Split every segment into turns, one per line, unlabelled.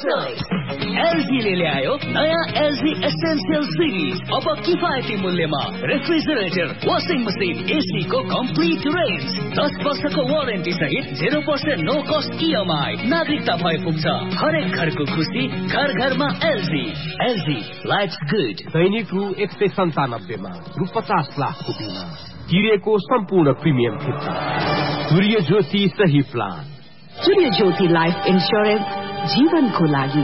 choice. LG ले ल्यायो नयाँ LG Essential Series. अब किफायती मूल्यमा रेफ्रिजरेटर, वाशिङ मसिन, AC को कम्प्लिट रेन्ज, 10 वर्षको वारेन्टी सहित 0% नो कस्ट EMI. नागरिकता भए पुग्छ हरेक घरको खुसी, घर घरमा LG. LG lives good.
दैनिक रु 197 मा रु 50 लाखको बिमा, गिरेको सम्पूर्ण प्रिमियम फिर्ता. सूर्य ज्योति सही प्लान.
सूर्य ज्योति लाइफ इन्स्योरेन्स, जीवनको लागि.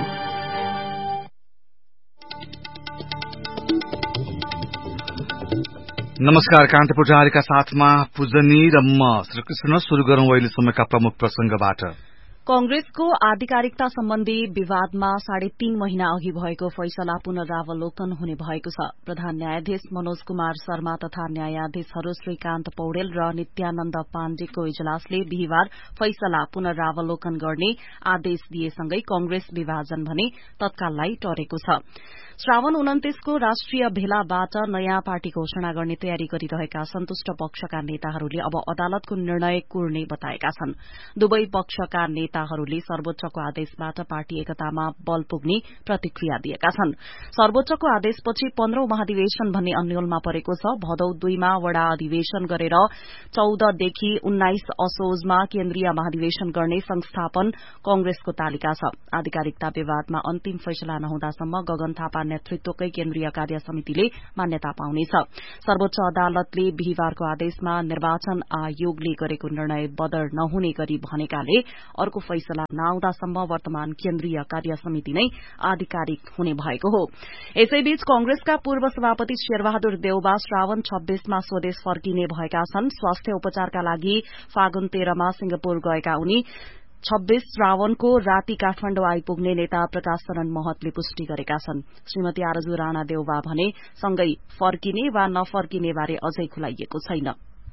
नमस्कार, कान्तिपुर प्रहरीका साथमा पूजनी र म श्रीकृष्ण. शुरू गरौं अहिले समयका प्रमुख प्रसंगबाट.
कांग्रेसको आधिकारिकता सम्बन्धी विवादमा 3.5 महिना अघि भएको फैसला पुनरावलोकन हुने भएको छ. प्रधान न्यायाधीश मनोज कुमार शर्मा तथा न्यायाधीशहरू श्रीकान्त पौडेल र नित्यानन्द पाण्डेको इजलासले बिहिबार फैसला पुनरावलोकन गर्ने आदेश दिएसँगै कांग्रेस विभाजन भने तत्काललाई टरेको छ. श्रावण 29 को राष्ट्रिय भेलाबाट नयाँ पार्टी घोषणा गर्ने तयारी गरिरहेका सन्तुष्ट पक्षका नेताहरूले अब अदालतको निर्णय कुर्ने बताएका छन्. दुवै पक्षका नेताहरूले सर्वोच्चको आदेशबाट पार्टी एकतामा बल पुग्ने प्रतिक्रिया दिएका छन्. सर्वोच्चको आदेशपछि 15औं महाधिवेशन भन्ने अन्यलमा परेको छ. भदौ 2 मा वडा अधिवेशन गरेर 14 देखि 19 असोजमा केन्द्रीय महाधिवेशन गर्ने संस्थापन कांग्रेसको तालिका छ. आधिकारिकता विवादमा अन्तिम फैसला नहुँदासम्म गगन थापा नेतृत्वकै केन्द्रीय कार्य समितिले मान्यता पाउनेछ. सर्वोच्च अदालतले बिहिबारको आदेशमा निर्वाचन आयोगले गरेको निर्णय बदर नहुने गरी भनेकाले अर्को फैसला नआउँदासम्म वर्तमान केन्द्रीय कार्य समिति नै आधिकारिक हुने भएको हो. यसैबीच कांग्रेसका पूर्व सभापति शेरबहादुर देउबा श्रावण 26 मा स्वदेश फर्किने भएका छन्. स्वास्थ्य उपचारका लागि फागुन 13 मा सिंगापुर गएका उनी 26 श्रावणको राति काठमाडौँ आइपुग्ने नेता प्रकाश शरण महतले पुष्टि गरेका छन्. श्रीमती आरजु राणा देउबा भने सँगै फर्किने वा नफर्किने बारे अझै खुलाइएको छैन.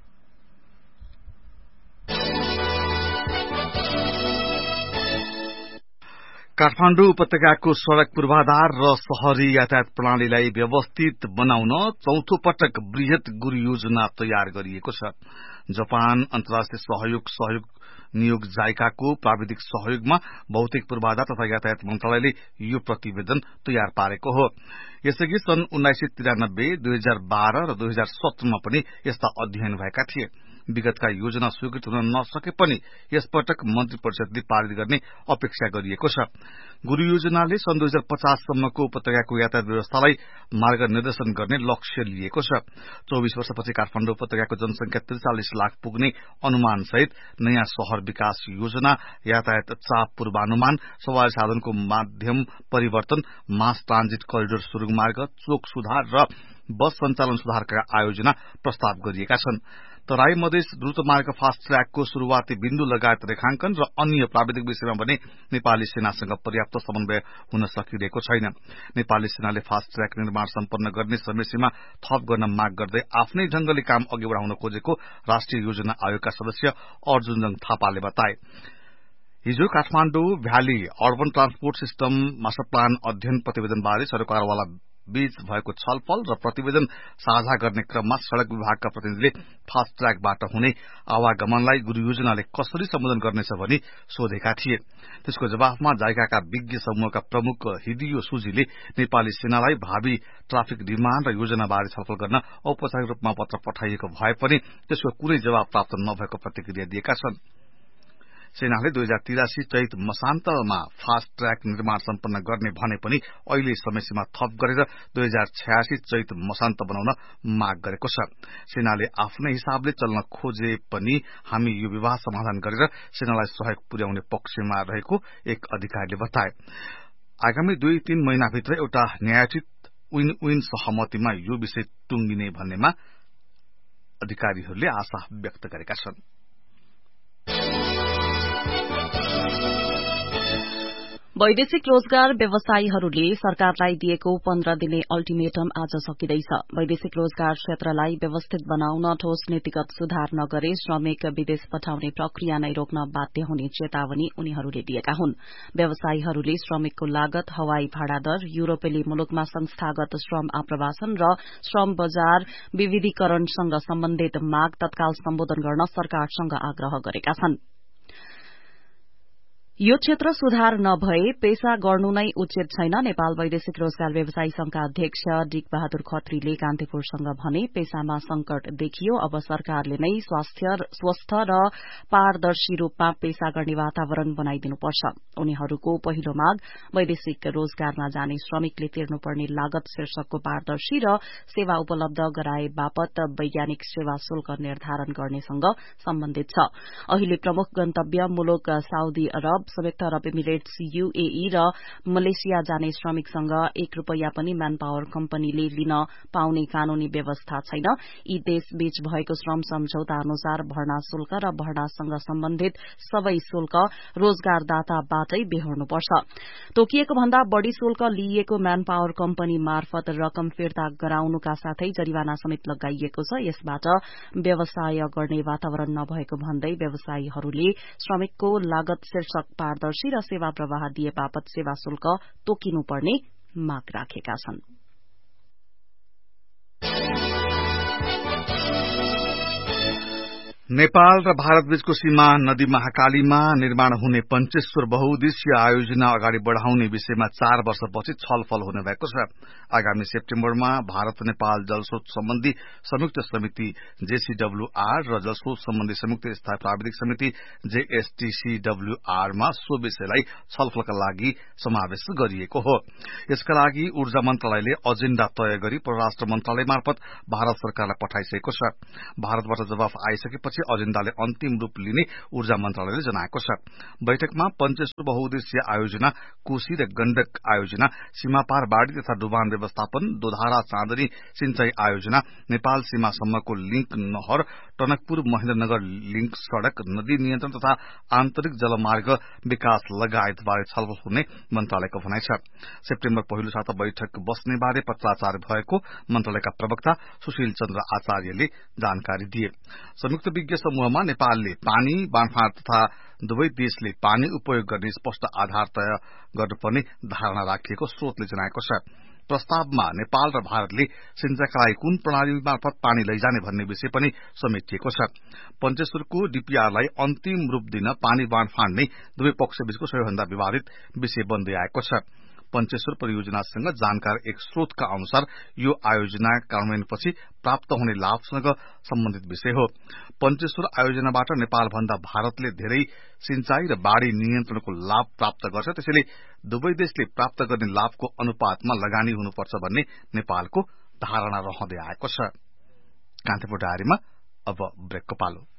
काठमाडौँ उपत्यकाको सड़क पूर्वाधार र शहरी यातायात प्रणालीलाई व्यवस्थित बनाउन चौथो पटक वृहत गुरु योजना तयार गरिएको छ. जापान अन्तर्राष्ट्रिय सहयोग नियोग जाइकाको प्राविधिक सहयोगमा भौतिक पूर्वाधार तथा यातायात मन्त्रालयले यो प्रतिवेदन तयार पारेको हो. यसअघि सन् 1993, 2012 र 2017 मा पनि यस्ता अध्ययन भएका थिए. विगतका योजना स्वीकृत हुन नसके पनि यसपटक मन्त्री परिषदले पारित गर्ने अपेक्षा गरिएको छ. गुरु योजनाले सन् 2050 सम्मको उपत्यकाको यातायात व्यवस्थालाई मार्ग निर्देशन गर्ने लक्ष्य लिएको छ. 24 वर्षपछि काठमाडौँ उपत्यकाको जनसंख्या 43 लाख पुग्ने अनुमानसहित नयाँ शहर विकास योजना, यातायात चाप पूर्वानुमान, सवारी साधनको माध्यम परिवर्तन, मास ट्रान्जिट करिडोर सुरुङ मार्ग, चोक सुधार र बस सञ्चालन सुधारका आयोजना प्रस्ताव गरिएका छन्. तराई मधेस द्रुत मार्ग फास्ट ट्र्याकको शुरूआती बिन्दु लगायत रेखांकन र अन्य प्राविधिक विषयमा भने नेपाली सेनासँग पर्याप्त समन्वय हुन सकिरहेको छैन. नेपाली सेनाले फास्ट ट्र्याक निर्माण सम्पन्न गर्ने समयसीमा थप गर्न माग गर्दै आफ्नै ढंगले काम अघि बढाउन खोजेको राष्ट्रिय योजना आयोगका सदस्य अर्जुनजङ थापाले बताए. हिजो Kathmandu valley urban transport system master plan अध्ययन प्रतिवेदनबारे सरकारवाला बीच भएको छलफल र प्रतिवेदन साझा गर्ने क्रममा सड़क विभागका प्रतिनिधिले फास्ट ट्र्याकबाट हुने आवागमनलाई गुरु योजनाले कसरी सम्बोधन गर्नेछ भनी सोधेका थिए. त्यसको जवाफमा जाइकाका विज्ञ समूहका प्रमुख हिदियो सुजीले नेपाली सेनालाई भावी ट्राफिक निर्माण र योजनाबारे छलफल गर्न औपचारिक रूपमा पत्र पठाइएको भए पनि त्यसको कुनै जवाब प्राप्त नभएको प्रतिक्रिया दिएका छन्. सेनाले 2083 चैत मसान्तमा फास्ट ट्र्याक निर्माण सम्पन्न गर्ने भने पनि अहिले समयसीमा थप गरेर 2086 चैत मसान्त बनाउन माग गरेको छ. सेनाले आफ्नै हिसाबले चल्न खोजे पनि हामी यो विवाद समाधान गरेर सेनालाई सहयोग पुर्याउने पक्षमा रहेको एक अधिकारीले बताए. आगामी 2-3 महिनाभित्र एउटा न्यायोचित विन विन सहमतिमा यो विषय टुंगिने भन्नेमा अधिकारीहरूले आशा व्यक्त गरेका छन्.
वैदेशिक रोजगार व्यवसायीहरूले सरकारलाई दिएको 15 दिने अल्टिमेटम आज सकिँदैछ. वैदेशिक रोजगार क्षेत्रलाई व्यवस्थित बनाउन ठोस नीतिगत सुधार नगरे श्रमिक विदेश पठाउने प्रक्रिया नै रोक्न बाध्य हुने चेतावनी उनीहरूले दिएका हुन्. व्यवसायीहरूले श्रमिकको लागत, हवाई भाडा दर, युरोपेली मुलुकमा संस्थागत श्रम आप्रवासन र श्रम बजार विविधीकरणसँग सम्बन्धित माग तत्काल सम्बोधन गर्न सरकारसँग आग्रह गरेका छन्. यो क्षेत्र सुधार नभए पेशा गर्नु नै उचित छैन। नेपाल वैदेशिक रोजगार व्यवसायी संघका अध्यक्ष डिक बहादुर खत्रीले कान्तिपुरसँग भने पेशामा संकट देखियो, अब सरकारले नै स्वस्थ र पारदर्शी रूपमा पेशा गर्ने वातावरण बनाइदिनुपर्छ। उनीहरूको पहिलो माग वैदेशिक रोजगारमा जाने श्रमिकले तिर्नुपर्ने लागत शीर्षकको पारदर्शी र सेवा उपलब्ध गराए बापत वैज्ञानिक सेवा शुल्क निर्धारण गर्नेसँग सम्बन्धित छ। अहिले प्रमुख गन्तव्य मुलुक साउदी अरब, संयुक्त अरब इमिरेट्स, यूएई र मलेसिया जाने श्रमिकसँग 1 रुपैयाँ पनि म्यान पावर कम्पनीले लिन पाउने कानूनी व्यवस्था छैन। यी देशबीच भएको श्रम सम्झौता अनुसार भर्ना शुल्क र भर्नासँग सम्बन्धित सबै शुल्क रोजगारदाताबाटै बेहोर्नुपर्छ। तोकिएको भन्दा बढ़ी शुल्क लिइएको म्यान पावर कम्पनी मार्फत रकम फिर्ता गराउनुका साथै जरिवाना समेत लगाइएको छ। यसबाट व्यवसाय गर्ने वातावरण नभएको भन्दै व्यवसायीहरूले श्रमिकको लागत शीर्षक पारदर्शी र सेवा प्रवाह दिए बापत सेवा शुल्क तोकिनुपर्ने माग राखेका छन्।
नेपाल र भारतबीचको सीमा नदी महाकालीमा निर्माण हुने पञ्चेश्वर बहुउद्देश्यीय आयोजना अगाडि बढ़ाउने विषयमा 4 वर्षपछि छलफल हुने भएको छ। आगामी सेप्टेम्बरमा भारत नेपाल जलस्रोत सम्बन्धी संयुक्त समिति जेसीडब्ल्यूआर र जलस्रोत सम्बन्धी संयुक्त स्थायी प्राविधिक समिति जेएसटीसीडब्ल्यूआर मा सो विषयलाई छलफलका लागि समावेश गरिएको हो। यसका लागि ऊर्जा मन्त्रालयले एजेण्डा तय गरी परराष्ट्र मन्त्रालय मार्फत भारत सरकारलाई पठाइसकेको छ। भारतबाट जवाफ आइसकेपछि एजेण्डाले अन्तिम रूप लिने ऊर्जा मन्त्रालयले जनाएको छ। बैठकमा पञ्चेश्वर बहुउद्देश्यीय आयोजना, कोशी र गण्डक आयोजना, सीमापार बाढ़ी तथा डुबान व्यवस्थापन, दोधारा चाँदनी सिंचाई आयोजना, नेपाल सीमासम्मको लिंक नहर, टनकपुर महेन्द्रनगर लिंक सड़क, नदी नियन्त्रण तथा आन्तरिक जलमार्ग विकास लगायत बारे छलफल हुने मन्त्रालयको भनाइ छ। सेप्टेम्बर पहिलो साता बैठक बस्ने बारे पत्राचार भएको मन्त्रालयका प्रवक्ता सुशील चन्द्र आचार्यले जानकारी दिए। संयुक्त विज्ञ समूहमा नेपालले पानी बाँडफाँड तथा दुवै देशले पानी उपयोग गर्ने स्पष्ट आधार तय गर्नुपर्ने धारणा राखिएको स्रोतले जनाएको छ। प्रस्तावमा नेपाल र भारतले सिंचाईका लागि कुन प्रणाली मार्फत पानी लैजाने भन्ने विषय पनि समेटिएको छ। पञ्चेश्वरको डीपीआरलाई अन्तिम रूप दिन पानी बाँडफाँड नै दुवै पक्षबीचको सबैभन्दा विवादित विषय बन्दै आएको छ। पञ्चेश्वर परियोजनासँग जानकार एक स्रोतका अनुसार यो आयोजना कार्यान्वयनपछि प्राप्त हुने लाभसँग सम्बन्धित विषय हो। पञ्चेश्वर आयोजनाबाट नेपालभन्दा भारतले धेरै सिंचाई र बाढ़ी नियन्त्रणको लाभ प्राप्त गर्छ। त्यसैले दुवै देशले प्राप्त गर्ने लाभको अनुपातमा लगानी हुनुपर्छ भन्ने नेपालको धारणा रहँदै आएको छ। कान्तिपुर डायरीमा अब ब्रेकको पालो।